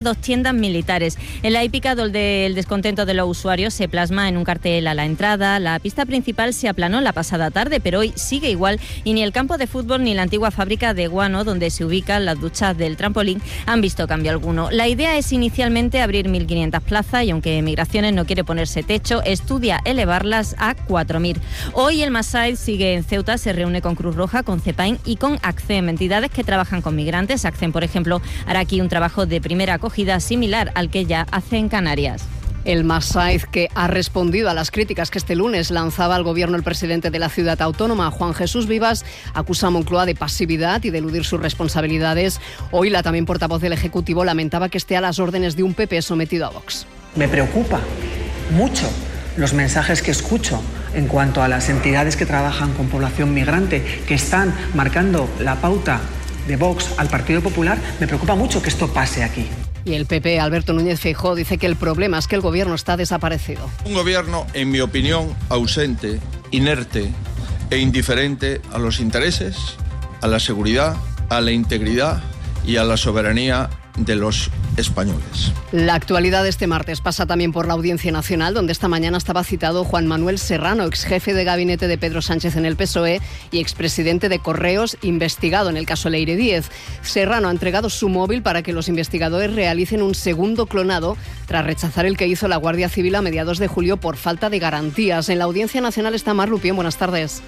2 tiendas militares. En la hípica donde el descontento de los usuarios se plasma en un cartel a la entrada. La pista principal se aplanó la pasada tarde, pero hoy sigue igual y ni el campo de fútbol ni la antigua fábrica de guano donde se ubican las duchas del trampolín han visto cambio alguno. La idea es inicialmente abrir 1.500 plazas y aunque Migraciones no quiere ponerse techo, estudia elevarlas a 4.000. Hoy el Masaid sigue en Ceuta, se reúne con Cruz Roja, con CEPAIN y con ACCEM, entidades que trabajan con migrantes. ACCEM, por ejemplo, hará aquí un trabajo de primera acogida similar al que ya hace en Canarias. El Masaid, que ha respondido a las críticas que este lunes lanzaba al gobierno el presidente de la ciudad autónoma, Juan Jesús Vivas, acusa a Moncloa de pasividad y de eludir sus responsabilidades. Hoy la también portavoz del Ejecutivo lamentaba que esté a las órdenes de un PP sometido a Vox. Me preocupa mucho los mensajes que escucho en cuanto a las entidades que trabajan con población migrante, que están marcando la pauta de Vox al Partido Popular. Me preocupa mucho que esto pase aquí. Y el PP, Alberto Núñez Feijóo, dice que el problema es que el gobierno está desaparecido. Un gobierno, en mi opinión, ausente, inerte e indiferente a los intereses, a la seguridad, a la integridad y a la soberanía de los españoles. La actualidad de este martes pasa también por la Audiencia Nacional, donde esta mañana estaba citado Juan Manuel Serrano, exjefe de gabinete de Pedro Sánchez en el PSOE y expresidente de Correos, investigado en el caso Leire Díez. Serrano ha entregado su móvil para que los investigadores realicen un segundo clonado tras rechazar el que hizo la Guardia Civil a mediados de julio por falta de garantías. En la Audiencia Nacional está Mar Rupién. Buenas tardes.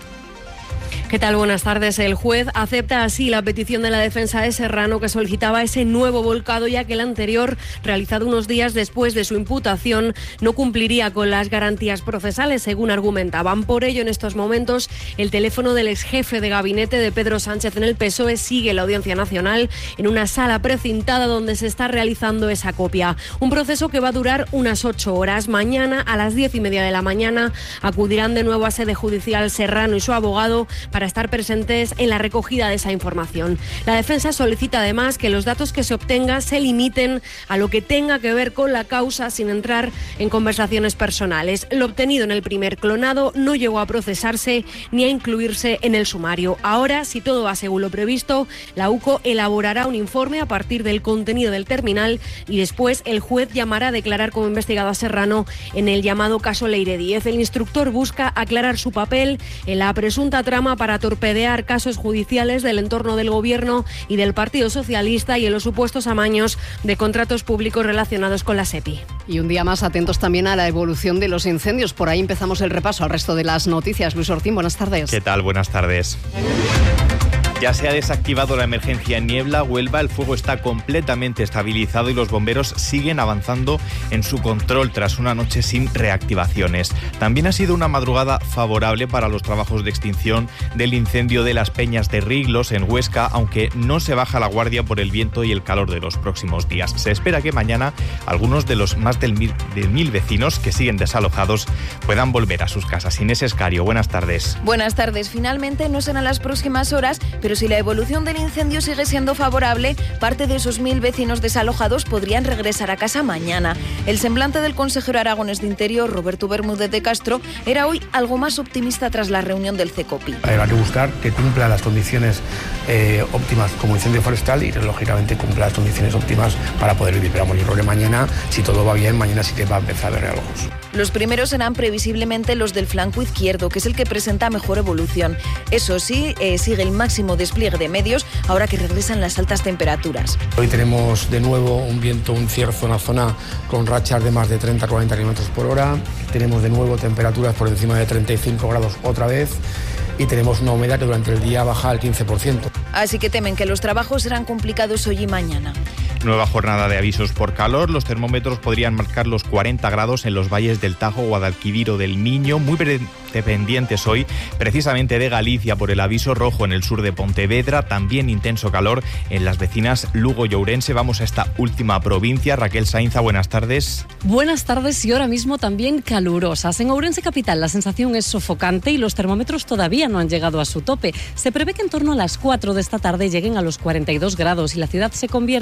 ¿Qué tal? Buenas tardes. El juez acepta así la petición de la defensa de Serrano, que solicitaba ese nuevo volcado, ya que el anterior, realizado unos días después de su imputación, no cumpliría con las garantías procesales, según argumentaban. Por ello, en estos momentos, el teléfono del exjefe de gabinete de Pedro Sánchez en el PSOE sigue en la Audiencia Nacional, en una sala precintada donde se está realizando esa copia. Un proceso que va a durar unas 8 horas. Mañana, a las 10:30 de la mañana, acudirán de nuevo a sede judicial Serrano y su abogado para estar presentes en la recogida de esa información. La defensa solicita además que los datos que se obtengan se limiten a lo que tenga que ver con la causa, sin entrar en conversaciones personales. Lo obtenido en el primer clonado no llegó a procesarse ni a incluirse en el sumario. Ahora, si todo va según lo previsto, la UCO elaborará un informe a partir del contenido del terminal y después el juez llamará a declarar como investigado a Serrano en el llamado caso Leire Díez. El instructor busca aclarar su papel en la presunta trama para torpedear casos judiciales del entorno del Gobierno y del Partido Socialista y en los supuestos amaños de contratos públicos relacionados con la SEPI. Y un día más atentos también a la evolución de los incendios. Por ahí empezamos el repaso al resto de las noticias. Luis Ortín, buenas tardes. ¿Qué tal? Buenas tardes. Ya se ha desactivado la emergencia en Niebla, Huelva. El fuego está completamente estabilizado y los bomberos siguen avanzando en su control tras una noche sin reactivaciones. También ha sido una madrugada favorable para los trabajos de extinción del incendio de las Peñas de Riglos en Huesca, aunque no se baja la guardia por el viento y el calor de los próximos días. Se espera que mañana algunos de los más de 1.000 vecinos que siguen desalojados puedan volver a sus casas. Inés Escario, buenas tardes. Buenas tardes. Finalmente no serán las próximas horas, pero si la evolución del incendio sigue siendo favorable, parte de esos 1.000 vecinos desalojados podrían regresar a casa mañana. El semblante del consejero aragonés de Interior, Roberto Bermúdez de Castro, era hoy algo más optimista tras la reunión del CECOPI. Hay que buscar que cumpla las condiciones óptimas como incendio forestal y, lógicamente, cumpla las condiciones óptimas para poder vivir. Pero yo creo que mañana, si todo va bien, mañana sí que va a empezar a haber algo. Los primeros serán previsiblemente los del flanco izquierdo, que es el que presenta mejor evolución. Eso sí, sigue el máximo despliegue de medios ahora que regresan las altas temperaturas. Hoy tenemos de nuevo un viento, un cierzo en la zona con rachas de más de 30-40 km por hora. Tenemos de nuevo temperaturas por encima de 35 grados otra vez. Y tenemos una humedad que durante el día baja al 15%. Así que temen que los trabajos serán complicados hoy y mañana. Nueva jornada de avisos por calor. Los termómetros podrían marcar los 40 grados en los valles del Tajo, Guadalquivir o del Miño. Muy pendientes hoy precisamente de Galicia por el aviso rojo en el sur de Pontevedra. También intenso calor en las vecinas Lugo y Ourense. Vamos a esta última provincia. Raquel Sainza, buenas tardes. Buenas tardes y ahora mismo también calurosas. En Ourense capital la sensación es sofocante y los termómetros todavía no han llegado a su tope. Se prevé que en torno a las 4 de esta tarde lleguen a los 42 grados y la ciudad se convierta en la capital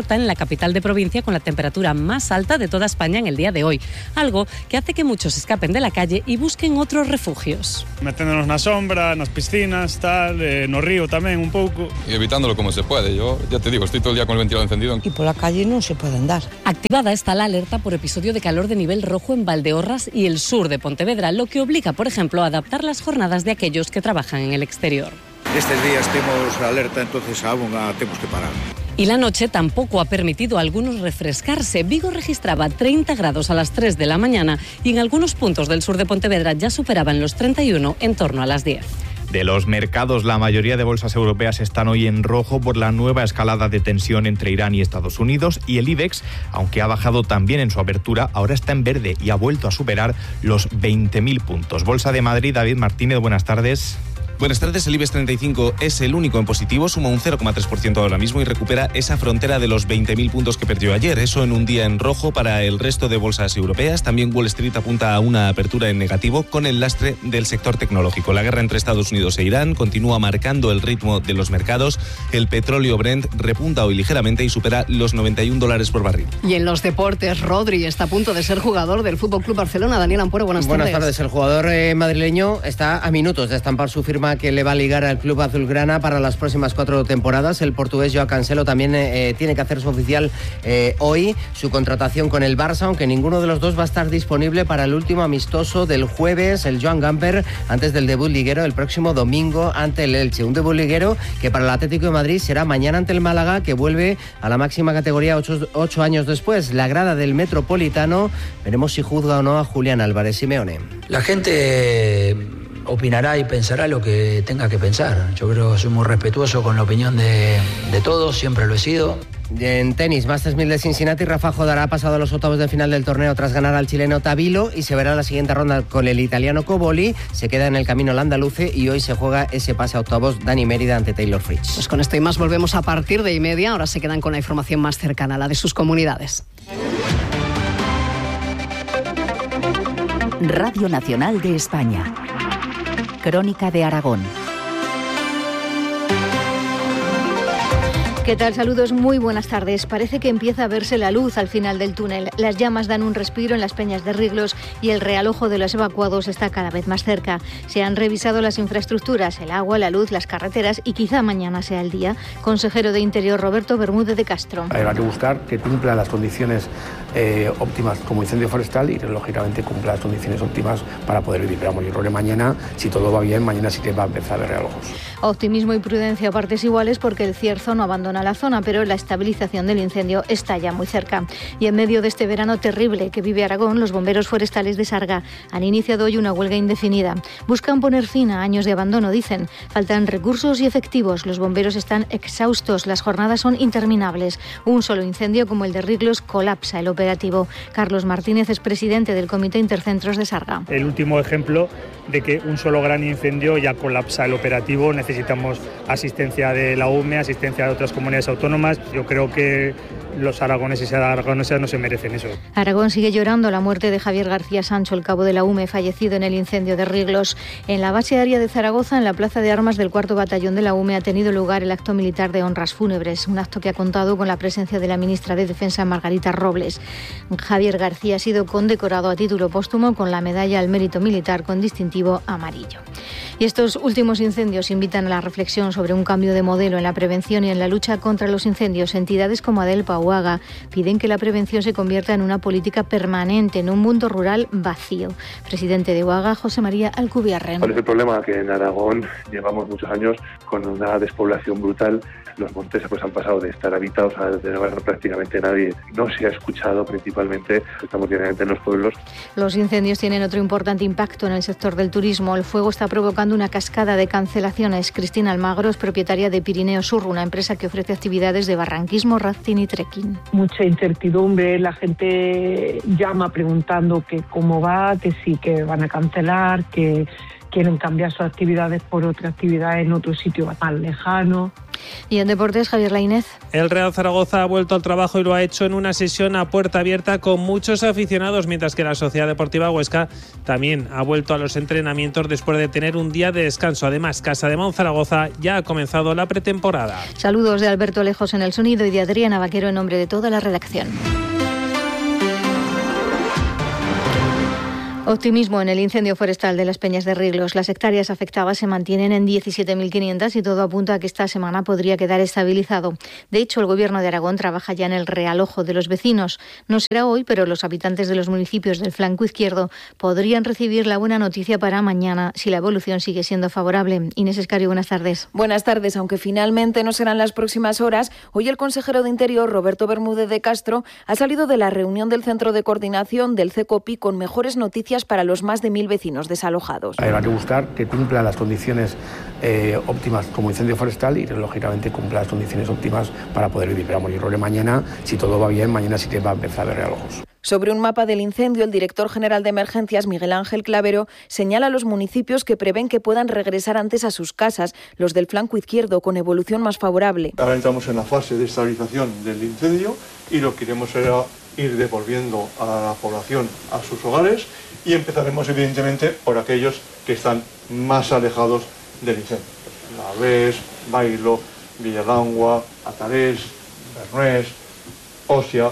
capital de provincia con la temperatura más alta de toda España en el día de hoy, algo que hace que muchos escapen de la calle y busquen otros refugios. Meténdonos na sombra, nas piscinas, tal, no río tamén un pouco. Y evitándolo como se puede. Yo ya te digo, estoy todo el día con el ventilador encendido. Y por la calle no se puede andar. Activada está la alerta por episodio de calor de nivel rojo en Valdeorras y el sur de Pontevedra, lo que obliga, por ejemplo, a adaptar las jornadas de aquellos que trabajan en el exterior. Estes días temos alerta, entonces aún temos que parar. Y la noche tampoco ha permitido a algunos refrescarse. Vigo registraba 30 grados a las 3 de la mañana y en algunos puntos del sur de Pontevedra ya superaban los 31 en torno a las 10. De los mercados, la mayoría de bolsas europeas están hoy en rojo por la nueva escalada de tensión entre Irán y Estados Unidos, y el IBEX, aunque ha bajado también en su apertura, ahora está en verde y ha vuelto a superar los 20.000 puntos. Bolsa de Madrid, David Martínez, buenas tardes. Buenas tardes, el IBEX 35 es el único en positivo, suma un 0,3% ahora mismo y recupera esa frontera de los 20.000 puntos que perdió ayer. Eso en un día en rojo para el resto de bolsas europeas. También Wall Street apunta a una apertura en negativo con el lastre del sector tecnológico. La guerra entre Estados Unidos e Irán continúa marcando el ritmo de los mercados. El petróleo Brent repunta hoy ligeramente y supera los $91 por barril. Y en los deportes, Rodri está a punto de ser jugador del FC Barcelona. Daniel Ampuero, buenas tardes. Buenas tardes. El jugador madrileño está a minutos de estampar su firma que le va a ligar al club azulgrana para las próximas 4 temporadas. El portugués Joao Cancelo también tiene que hacerse oficial hoy su contratación con el Barça, aunque ninguno de los dos va a estar disponible para el último amistoso del jueves, el Joan Gamper, antes del debut liguero el próximo domingo ante el Elche. Un debut liguero que para el Atlético de Madrid será mañana ante el Málaga, que vuelve a la máxima categoría 8 años después. La grada del Metropolitano, veremos si juzga o no a Julián Álvarez. Simeone. La gente opinará y pensará lo que tenga que pensar. Yo creo que soy muy respetuoso con la opinión de todos, siempre lo he sido. En tenis, Masters 1000 de Cincinnati, Rafa Nadal ha pasado a los octavos de final del torneo tras ganar al chileno Tabilo y se verá la siguiente ronda con el italiano Coboli. Se queda en el camino el andaluce y hoy se juega ese pase a octavos Dani Mérida ante Taylor Fritz. Pues con esto y más volvemos a partir de 1:30. Ahora se quedan con la información más cercana, la de sus comunidades. Radio Nacional de España. Crónica de Aragón. ¿Qué tal? Saludos, muy buenas tardes. Parece que empieza a verse la luz al final del túnel. Las llamas dan un respiro en las peñas de Riglos y el realojo de los evacuados está cada vez más cerca. Se han revisado las infraestructuras, el agua, la luz, las carreteras y quizá mañana sea el día. Consejero de Interior Roberto Bermúdez de Castro. Hay que buscar que cumpla las condiciones óptimas como incendio forestal y lógicamente cumpla las condiciones óptimas para poder vivir. Pero yo creo que mañana, si todo va bien, mañana sí que va a empezar a haber realojos. Optimismo y prudencia a partes iguales porque el Cierzo no abandona la zona, pero la estabilización del incendio está ya muy cerca. Y en medio de este verano terrible que vive Aragón, los bomberos forestales de Sarga han iniciado hoy una huelga indefinida. Buscan poner fin a años de abandono, dicen. Faltan recursos y efectivos. Los bomberos están exhaustos. Las jornadas son interminables. Un solo incendio como el de Riglos colapsa el operativo. Carlos Martínez es presidente del Comité Intercentros de Sarga. El último ejemplo de que un solo gran incendio ya colapsa el operativo. Necesitamos asistencia de la UME, asistencia de otras comunidades autónomas. Yo creo que los aragoneses y aragonesas no se merecen eso. Aragón sigue llorando la muerte de Javier García Sancho, el cabo de la UME, fallecido en el incendio de Riglos. En la base aérea de Zaragoza, en la plaza de armas del 4º Batallón de la UME, ha tenido lugar el acto militar de honras fúnebres, un acto que ha contado con la presencia de la ministra de Defensa, Margarita Robles. Javier García ha sido condecorado a título póstumo con la medalla al mérito militar con distintivo amarillo. Y estos últimos incendios invitan a la reflexión sobre un cambio de modelo en la prevención y en la lucha contra los incendios. Entidades como Adelpa o AGA piden que la prevención se convierta en una política permanente en un mundo rural vacío. Presidente de UAGA, José María Alcubierre. ¿Cuál es el problema? Que en Aragón llevamos muchos años con una despoblación brutal. Los montes pues han pasado de estar habitados a de no haber prácticamente nadie. No se ha escuchado, principalmente estamos directamente en los pueblos. Los incendios tienen otro importante impacto en el sector del turismo. El fuego está provocando una cascada de cancelaciones. Cristina Almagro es propietaria de Pirineo Sur, una empresa que ofrece actividades de barranquismo, rafting y trekking. Mucha incertidumbre, la gente llama preguntando que cómo va, que sí, que van a cancelar, que quieren cambiar sus actividades por otra actividad en otro sitio más lejano. Y en deportes, Javier Lainez. El Real Zaragoza ha vuelto al trabajo y lo ha hecho en una sesión a puerta abierta con muchos aficionados, mientras que la Sociedad Deportiva Huesca también ha vuelto a los entrenamientos después de tener un día de descanso. Además, Casademón Zaragoza ya ha comenzado la pretemporada. Saludos de Alberto Lejos en el sonido y de Adriana Vaquero en nombre de toda la redacción. Optimismo en el incendio forestal de las Peñas de Riglos. Las hectáreas afectadas se mantienen en 17.500 y todo apunta a que esta semana podría quedar estabilizado. De hecho, el Gobierno de Aragón trabaja ya en el realojo de los vecinos. No será hoy, pero los habitantes de los municipios del flanco izquierdo podrían recibir la buena noticia para mañana si la evolución sigue siendo favorable. Inés Escario, buenas tardes. Buenas tardes. Aunque finalmente no serán las próximas horas, hoy el consejero de Interior, Roberto Bermúdez de Castro, ha salido de la reunión del Centro de Coordinación del CECOPI con mejores noticias para los más de 1.000 vecinos desalojados. Habrá que buscar que cumplan las condiciones óptimas como incendio forestal y, lógicamente, cumplan las condiciones óptimas para poder vivir. Pero vamos, yo creo que mañana, si todo va bien, mañana sí que va a empezar a haber realojos. Sobre un mapa del incendio, el director general de Emergencias, Miguel Ángel Clavero, señala a los municipios que prevén que puedan regresar antes a sus casas, los del flanco izquierdo, con evolución más favorable. Ahora entramos en la fase de estabilización del incendio y lo que iremos será ir devolviendo a la población a sus hogares y empezaremos evidentemente por aquellos que están más alejados del incendio. Lavés, Bailo, Villalangua, Atarés, Bernés, Osia.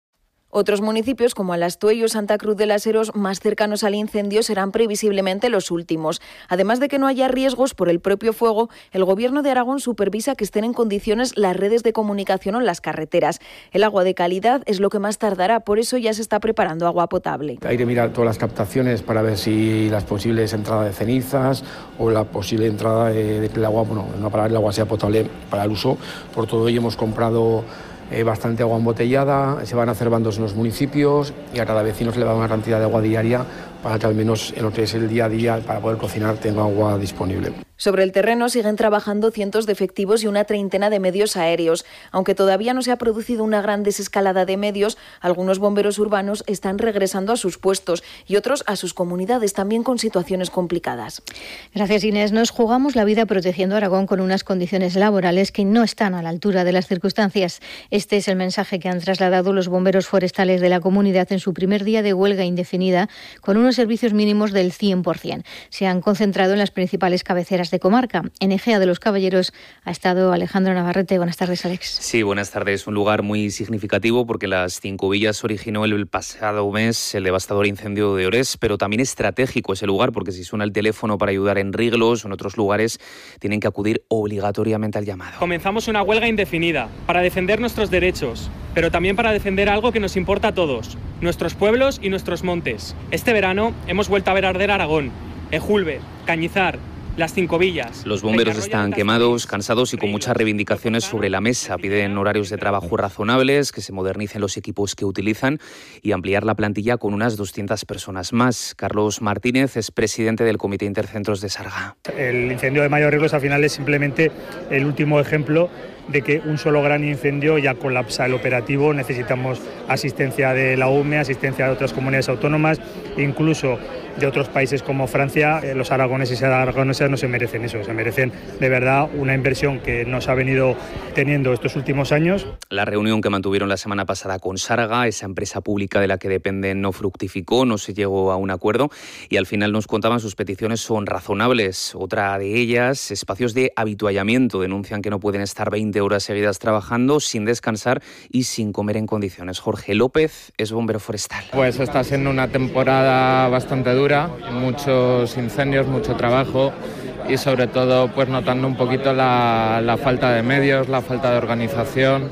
Otros municipios como Alastuello o Santa Cruz de las Heros, más cercanos al incendio, serán previsiblemente los últimos. Además de que no haya riesgos por el propio fuego, el Gobierno de Aragón supervisa que estén en condiciones las redes de comunicación o las carreteras. El agua de calidad es lo que más tardará, por eso ya se está preparando agua potable. Hay que mirar todas las captaciones para ver si las posibles entradas de cenizas o la posible entrada de que el agua, no para que el agua sea potable para el uso. Por todo ello hemos comprado bastante agua embotellada, se van a hacer bandos en los municipios y a cada vecino se le va a dar una cantidad de agua diaria para que al menos en lo que es el día a día, para poder cocinar, tenga agua disponible. Sobre el terreno siguen trabajando cientos de efectivos y una treintena de medios aéreos. Aunque todavía no se ha producido una gran desescalada de medios, algunos bomberos urbanos están regresando a sus puestos y otros a sus comunidades, también con situaciones complicadas. Gracias, Inés. Nos jugamos la vida protegiendo a Aragón con unas condiciones laborales que no están a la altura de las circunstancias. Este es el mensaje que han trasladado los bomberos forestales de la comunidad en su primer día de huelga indefinida, con unos servicios mínimos del 100%. Se han concentrado en las principales cabeceras de comarca. En Egea de los Caballeros ha estado Alejandro Navarrete. Buenas tardes, Alex. Sí, buenas tardes. Un lugar muy significativo porque las Cinco Villas originó el pasado mes el devastador incendio de Orés, pero también estratégico ese lugar porque si suena el teléfono para ayudar en Riglos o en otros lugares, tienen que acudir obligatoriamente al llamado. Comenzamos una huelga indefinida para defender nuestros derechos, pero también para defender algo que nos importa a todos, nuestros pueblos y nuestros montes. Este verano hemos vuelto a ver arder Aragón, Ejulbe, Cañizar, las Cinco Villas. Los bomberos están quemados, cansados y con muchas reivindicaciones sobre la mesa. Piden horarios de trabajo razonables, que se modernicen los equipos que utilizan y ampliar la plantilla con unas 200 personas más. Carlos Martínez es presidente del Comité Intercentros de Sarga. El incendio de Mayo Riglos al final es simplemente el último ejemplo de que un solo gran incendio ya colapsa el operativo. Necesitamos asistencia de la UME, asistencia de otras comunidades autónomas, incluso de otros países como Francia. Los aragoneses y aragonesas no se merecen eso, se merecen de verdad una inversión que nos ha venido teniendo estos últimos años. La reunión que mantuvieron la semana pasada con Sarga, esa empresa pública de la que dependen, no fructificó, no se llegó a un acuerdo y al final nos contaban sus peticiones son razonables. Otra de ellas, espacios de habituallamiento. Denuncian que no pueden estar 20 horas seguidas trabajando sin descansar y sin comer en condiciones. Jorge López es bombero forestal. Pues está siendo una temporada bastante dura, muchos incendios, mucho trabajo y sobre todo pues notando un poquito la falta de medios, la falta de organización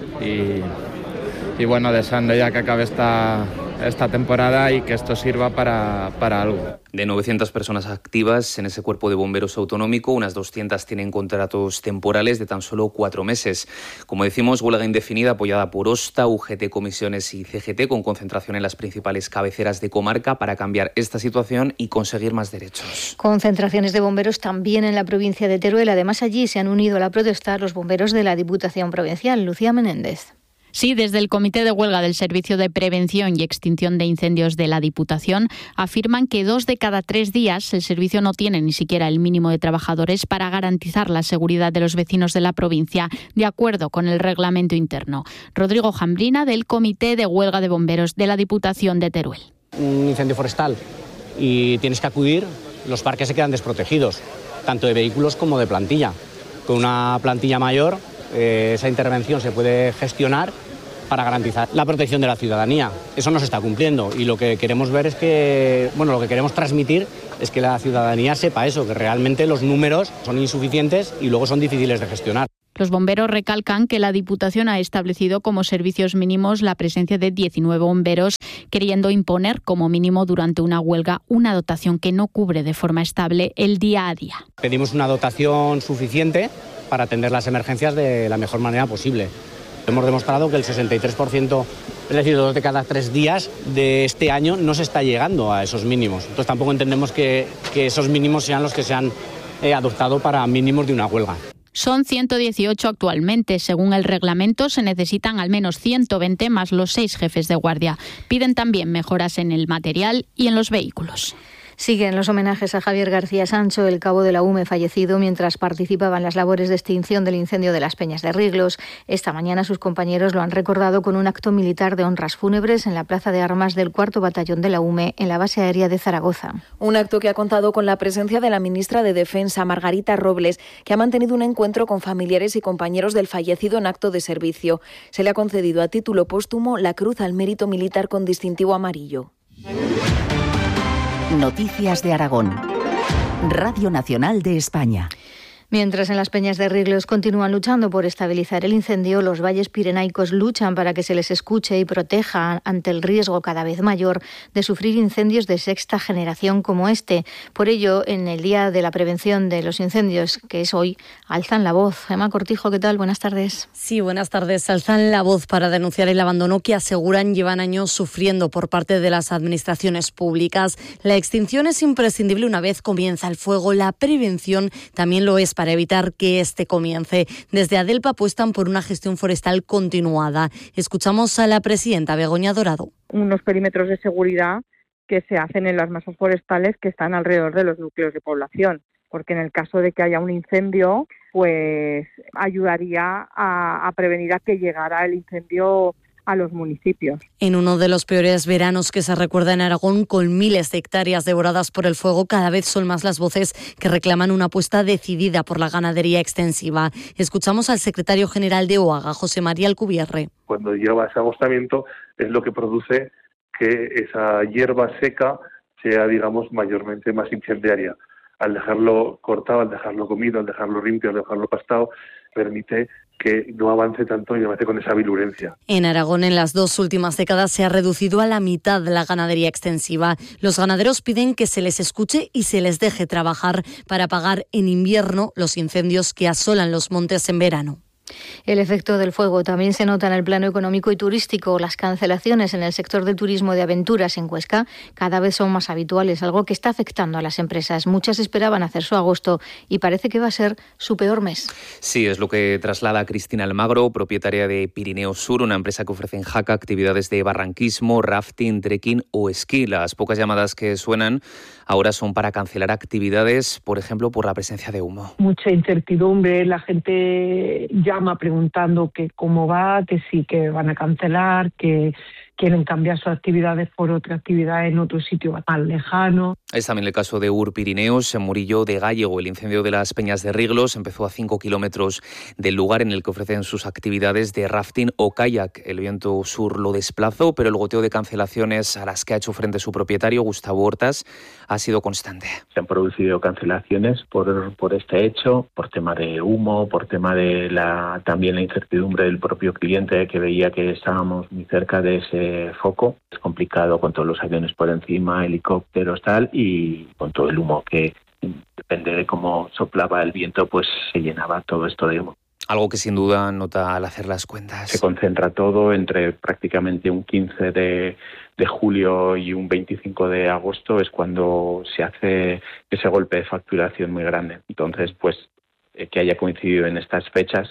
y bueno, deseando ya que acabe esta temporada y que esto sirva para algo. De 900 personas activas en ese cuerpo de bomberos autonómico, unas 200 tienen contratos temporales de tan solo 4 meses. Como decimos, huelga indefinida apoyada por OSTA, UGT, Comisiones y CGT, con concentración en las principales cabeceras de comarca para cambiar esta situación y conseguir más derechos. Concentraciones de bomberos también en la provincia de Teruel. Además, allí se han unido a la protesta los bomberos de la Diputación Provincial. Lucía Menéndez. Sí, desde el Comité de Huelga del Servicio de Prevención y Extinción de Incendios de la Diputación afirman que 2 de cada 3 días el servicio no tiene ni siquiera el mínimo de trabajadores para garantizar la seguridad de los vecinos de la provincia, de acuerdo con el reglamento interno. Rodrigo Jambrina, del Comité de Huelga de Bomberos de la Diputación de Teruel. Un incendio forestal y tienes que acudir, los parques se quedan desprotegidos, tanto de vehículos como de plantilla. Con una plantilla mayor, esa intervención se puede gestionar para garantizar la protección de la ciudadanía. Eso no se está cumpliendo y lo que queremos ver es que, lo que queremos transmitir es que la ciudadanía sepa eso, que realmente los números son insuficientes y luego son difíciles de gestionar. Los bomberos recalcan que la Diputación ha establecido como servicios mínimos la presencia de 19 bomberos, queriendo imponer como mínimo durante una huelga una dotación que no cubre de forma estable el día a día. Pedimos una dotación suficiente para atender las emergencias de la mejor manera posible. Hemos demostrado que el 63%, es decir, 2 de cada 3 días de este año no se está llegando a esos mínimos. Entonces tampoco entendemos que esos mínimos sean los que se han adoptado para mínimos de una huelga. Son 118 actualmente. Según el reglamento, se necesitan al menos 120 más los 6 jefes de guardia. Piden también mejoras en el material y en los vehículos. Siguen los homenajes a Javier García Sancho, el cabo de la UME fallecido mientras participaba en las labores de extinción del incendio de las Peñas de Riglos. Esta mañana sus compañeros lo han recordado con un acto militar de honras fúnebres en la Plaza de Armas del 4º Batallón de la UME en la base aérea de Zaragoza. Un acto que ha contado con la presencia de la ministra de Defensa, Margarita Robles, que ha mantenido un encuentro con familiares y compañeros del fallecido en acto de servicio. Se le ha concedido a título póstumo la Cruz al Mérito Militar con distintivo amarillo. Noticias de Aragón. Radio Nacional de España. Mientras en las Peñas de Riglos continúan luchando por estabilizar el incendio, los valles pirenaicos luchan para que se les escuche y proteja ante el riesgo cada vez mayor de sufrir incendios de sexta generación como este. Por ello, en el Día de la Prevención de los Incendios, que es hoy, alzan la voz. Gemma Cortijo, ¿qué tal? Buenas tardes. Sí, buenas tardes. Alzan la voz para denunciar el abandono que aseguran llevan años sufriendo por parte de las administraciones públicas. La extinción es imprescindible una vez comienza el fuego. La prevención también lo es para evitar que este comience. Desde Adelpa apuestan por una gestión forestal continuada. Escuchamos a la presidenta Begoña Dorado. Unos perímetros de seguridad que se hacen en las masas forestales que están alrededor de los núcleos de población, porque en el caso de que haya un incendio, pues ayudaría a prevenir a que llegara el incendio a los municipios. En uno de los peores veranos que se recuerda en Aragón, con miles de hectáreas devoradas por el fuego, cada vez son más las voces que reclaman una apuesta decidida por la ganadería extensiva. Escuchamos al secretario general de OAGA, José María Alcubierre. Cuando lleva ese agostamiento es lo que produce que esa hierba seca sea, digamos, mayormente más incendiaria. Al dejarlo cortado, al dejarlo comido, al dejarlo limpio, al dejarlo pastado, permite que no avance tanto y avance con esa virulencia. En Aragón, en las 2 últimas décadas, se ha reducido a la mitad la ganadería extensiva. Los ganaderos piden que se les escuche y se les deje trabajar para apagar en invierno los incendios que asolan los montes en verano. El efecto del fuego también se nota en el plano económico y turístico. Las cancelaciones en el sector del turismo de aventuras en Huesca cada vez son más habituales, algo que está afectando a las empresas. Muchas esperaban hacer su agosto y parece que va a ser su peor mes. Sí, es lo que traslada Cristina Almagro, propietaria de Pirineo Sur, una empresa que ofrece en Jaca actividades de barranquismo, rafting, trekking o esquí. Las pocas llamadas que suenan ahora son para cancelar actividades, por ejemplo, por la presencia de humo. Mucha incertidumbre, la gente llama preguntando que cómo va, que sí, que van a cancelar, que quieren cambiar sus actividades por otra actividad en otro sitio más lejano. Es también el caso de Ur Pirineos, en Murillo de Gallego. El incendio de las Peñas de Riglos empezó a 5 kilómetros del lugar en el que ofrecen sus actividades de rafting o kayak. El viento sur lo desplazó, pero el goteo de cancelaciones a las que ha hecho frente su propietario, Gustavo Hortas, ha sido constante. Se han producido cancelaciones por este hecho, por tema de humo, por tema de también la incertidumbre del propio cliente, que veía que estábamos muy cerca de ese foco. Es complicado con todos los aviones por encima, helicópteros, tal, y con todo el humo que depende de cómo soplaba el viento, pues se llenaba todo esto de humo. Algo que sin duda nota al hacer las cuentas. Se concentra todo entre prácticamente un 15 de julio y un 25 de agosto, es cuando se hace ese golpe de facturación muy grande. Entonces, pues que haya coincidido en estas fechas,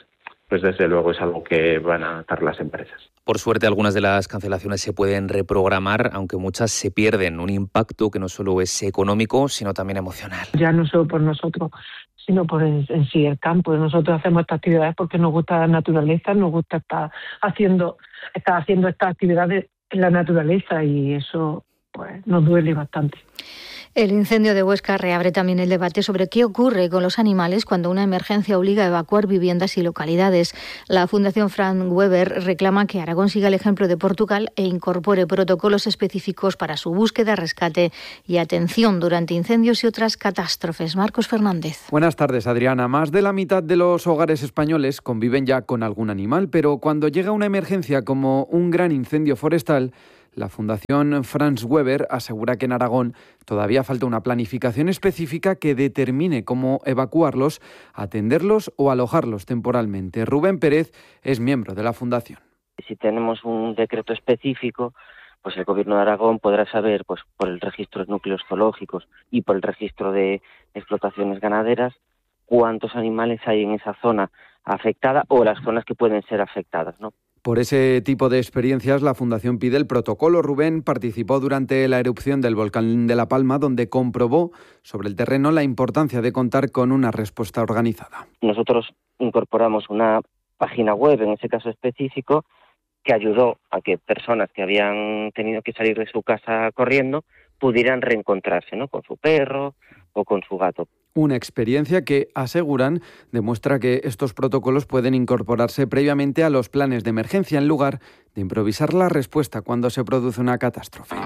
pues desde luego es algo que van a notar las empresas. Por suerte, algunas de las cancelaciones se pueden reprogramar, aunque muchas se pierden. Un impacto que no solo es económico, sino también emocional. Ya no solo por nosotros, sino por en sí el campo. Nosotros hacemos estas actividades porque nos gusta la naturaleza, nos gusta estar haciendo estas actividades en la naturaleza, y eso pues nos duele bastante. El incendio de Huesca reabre también el debate sobre qué ocurre con los animales cuando una emergencia obliga a evacuar viviendas y localidades. La Fundación Franz Weber reclama que Aragón siga el ejemplo de Portugal e incorpore protocolos específicos para su búsqueda, rescate y atención durante incendios y otras catástrofes. Marcos Fernández. Buenas tardes, Adriana. Más de la mitad de los hogares españoles conviven ya con algún animal, pero cuando llega una emergencia como un gran incendio forestal, la Fundación Franz Weber asegura que en Aragón todavía falta una planificación específica que determine cómo evacuarlos, atenderlos o alojarlos temporalmente. Rubén Pérez es miembro de la Fundación. Si tenemos un decreto específico, pues el Gobierno de Aragón podrá saber, pues por el registro de núcleos zoológicos y por el registro de explotaciones ganaderas, cuántos animales hay en esa zona afectada o las zonas que pueden ser afectadas, ¿no? Por ese tipo de experiencias, la Fundación pide el protocolo. Rubén participó durante la erupción del volcán de La Palma, donde comprobó sobre el terreno la importancia de contar con una respuesta organizada. Nosotros incorporamos una página web, en ese caso específico, que ayudó a que personas que habían tenido que salir de su casa corriendo pudieran reencontrarse, ¿no?, con su perro o con su gato. Una experiencia que, aseguran, demuestra que estos protocolos pueden incorporarse previamente a los planes de emergencia en lugar de improvisar la respuesta cuando se produce una catástrofe.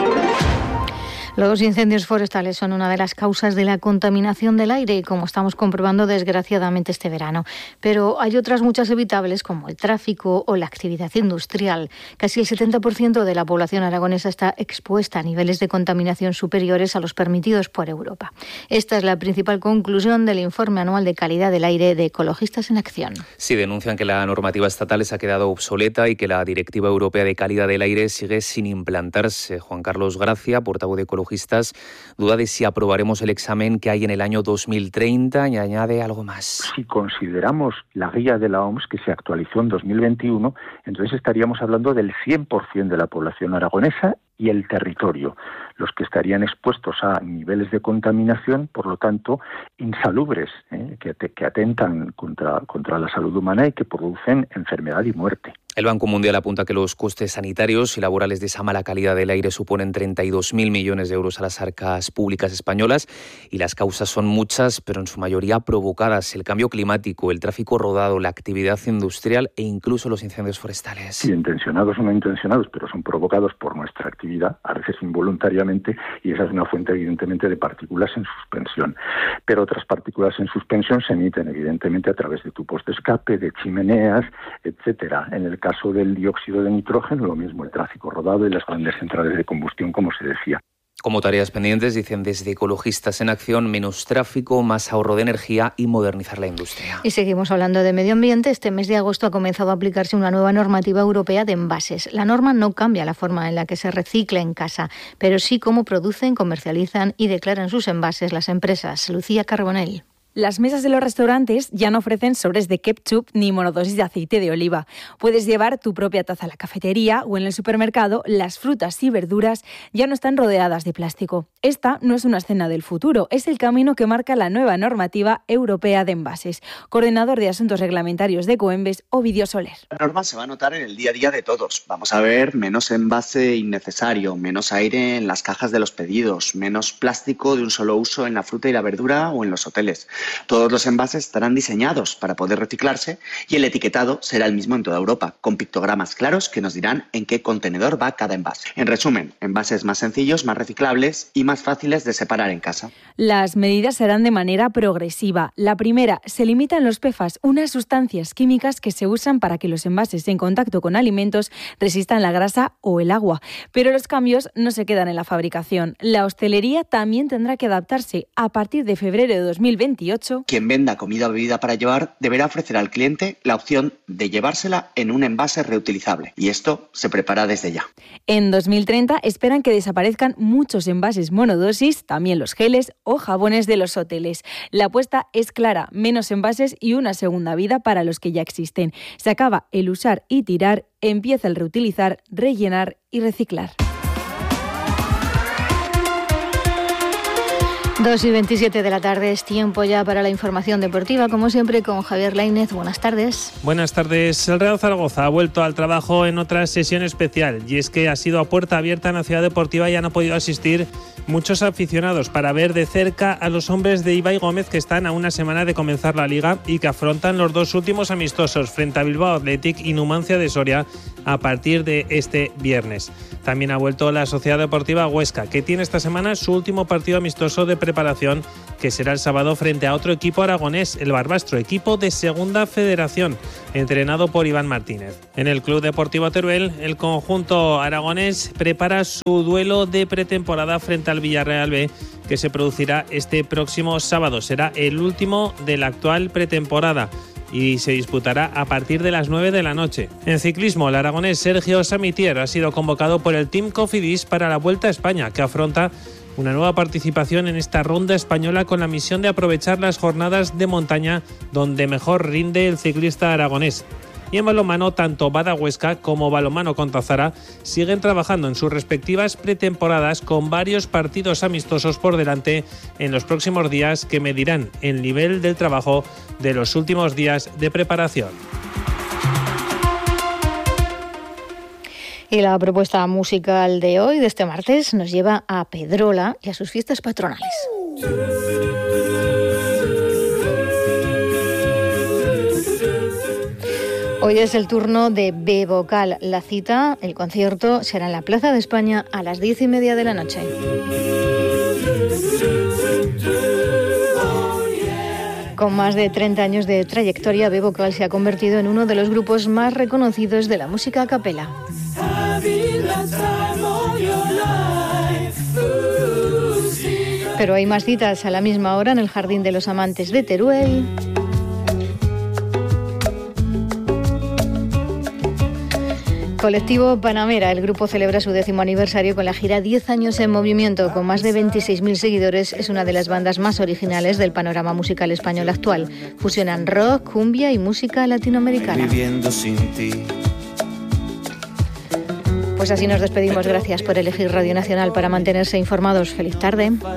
Los incendios forestales son una de las causas de la contaminación del aire, como estamos comprobando desgraciadamente este verano. Pero hay otras muchas evitables, como el tráfico o la actividad industrial. Casi el 70% de la población aragonesa está expuesta a niveles de contaminación superiores a los permitidos por Europa. Esta es la principal conclusión del informe anual de calidad del aire de Ecologistas en Acción. Sí, denuncian que la normativa estatal se ha quedado obsoleta y que la Directiva Europea de Calidad del Aire sigue sin implantarse. Juan Carlos Gracia, portavoz de Ecologistas, duda de si aprobaremos el examen que hay en el año 2030 y añade algo más. Si consideramos la guía de la OMS que se actualizó en 2021, entonces estaríamos hablando del 100% de la población aragonesa y el territorio, los que estarían expuestos a niveles de contaminación, por lo tanto, insalubres, que atentan contra la salud humana y que producen enfermedad y muerte. El Banco Mundial apunta que los costes sanitarios y laborales de esa mala calidad del aire suponen 32.000 millones de euros a las arcas públicas españolas, y las causas son muchas, pero en su mayoría provocadas: el cambio climático, el tráfico rodado, la actividad industrial e incluso los incendios forestales. Sí, intencionados o no intencionados, pero son provocados por nuestra actividad, a veces involuntariamente, y esa es una fuente evidentemente de partículas en suspensión. Pero otras partículas en suspensión se emiten evidentemente a través de tubos de escape, de chimeneas, etcétera. En el caso del dióxido de nitrógeno, lo mismo, el tráfico rodado y las grandes centrales de combustión, como se decía. Como tareas pendientes, dicen desde Ecologistas en Acción, menos tráfico, más ahorro de energía y modernizar la industria. Y seguimos hablando de medio ambiente. Este mes de agosto ha comenzado a aplicarse una nueva normativa europea de envases. La norma no cambia la forma en la que se recicla en casa, pero sí cómo producen, comercializan y declaran sus envases las empresas. Lucía Carbonell. Las mesas de los restaurantes ya no ofrecen sobres de ketchup ni monodosis de aceite de oliva. Puedes llevar tu propia taza a la cafetería o en el supermercado. Las frutas y verduras ya no están rodeadas de plástico. Esta no es una escena del futuro, es el camino que marca la nueva normativa europea de envases. Coordinador de Asuntos Reglamentarios de Coembes, Ovidio Soler. La norma se va a notar en el día a día de todos. Vamos a ver menos envase innecesario, menos aire en las cajas de los pedidos, menos plástico de un solo uso en la fruta y la verdura o en los hoteles. Todos los envases estarán diseñados para poder reciclarse y el etiquetado será el mismo en toda Europa, con pictogramas claros que nos dirán en qué contenedor va cada envase. En resumen, envases más sencillos, más reciclables y más fáciles de separar en casa. Las medidas serán de manera progresiva. La primera, se limitan los PFAS, unas sustancias químicas que se usan para que los envases en contacto con alimentos resistan la grasa o el agua. Pero los cambios no se quedan en la fabricación. La hostelería también tendrá que adaptarse. A partir de febrero de 2028, 18. Quien venda comida o bebida para llevar deberá ofrecer al cliente la opción de llevársela en un envase reutilizable. Y esto se prepara desde ya. En 2030 esperan que desaparezcan muchos envases monodosis, también los geles o jabones de los hoteles. La apuesta es clara, menos envases y una segunda vida para los que ya existen. Se acaba el usar y tirar, empieza el reutilizar, rellenar y reciclar. 2:27 de la tarde, es tiempo ya para la información deportiva, como siempre con Javier Lainez. Buenas tardes. Buenas tardes. El Real Zaragoza ha vuelto al trabajo en otra sesión especial, y es que ha sido a puerta abierta en la Ciudad Deportiva y han podido asistir muchos aficionados para ver de cerca a los hombres de Ibai Gómez, que están a una semana de comenzar la Liga y que afrontan los dos últimos amistosos frente a Bilbao Athletic y Numancia de Soria a partir de este viernes. También ha vuelto la Sociedad Deportiva Huesca, que tiene esta semana su último partido amistoso de preparación, que será el sábado frente a otro equipo aragonés, el Barbastro, equipo de Segunda Federación, entrenado por Iván Martínez. En el Club Deportivo Teruel, el conjunto aragonés prepara su duelo de pretemporada frente al Villarreal B, que se producirá este próximo sábado. Será el último de la actual pretemporada y se disputará a partir de las 9 de la noche. En ciclismo, el aragonés Sergio Samitier ha sido convocado por el Team Cofidis para la Vuelta a España, que afronta una nueva participación en esta ronda española con la misión de aprovechar las jornadas de montaña donde mejor rinde el ciclista aragonés. Y en balonmano, tanto Bada Huesca como Balonmano Contazara siguen trabajando en sus respectivas pretemporadas con varios partidos amistosos por delante en los próximos días que medirán el nivel del trabajo de los últimos días de preparación. Y la propuesta musical de hoy, de este martes, nos lleva a Pedrola y a sus fiestas patronales. Hoy es el turno de B-Vocal. La cita, el concierto, será en la Plaza de España a las 10:30 de la noche. Con más de 30 años de trayectoria, B-Vocal se ha convertido en uno de los grupos más reconocidos de la música a capela. Pero hay más citas a la misma hora en el Jardín de los Amantes de Teruel. Colectivo Panamera, el grupo celebra su 10º aniversario con la gira 10 años en movimiento. Con más de 26.000 seguidores, es una de las bandas más originales del panorama musical español actual. Fusionan rock, cumbia y música latinoamericana. Viviendo sin ti. Pues así nos despedimos. Gracias por elegir Radio Nacional para mantenerse informados. Feliz tarde.